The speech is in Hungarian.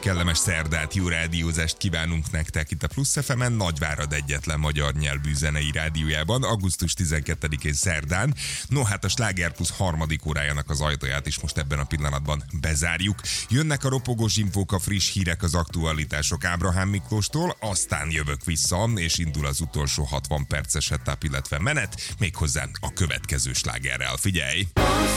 Kellemes szerdát, jó rádiózást kívánunk nektek itt a Plusz FM-en, Nagyvárad egyetlen magyar nyelvű zenei rádiójában, augusztus 12-én szerdán. No, hát a Sláger Plusz harmadik órájának az ajtaját is most ebben a pillanatban bezárjuk. Jönnek a ropogós infók, a friss hírek, az aktualitások Ábrahám Miklóstól, aztán jövök vissza, és indul az utolsó 60 perces setup, illetve menet, méghozzá a következő slágerrel. Figyelj!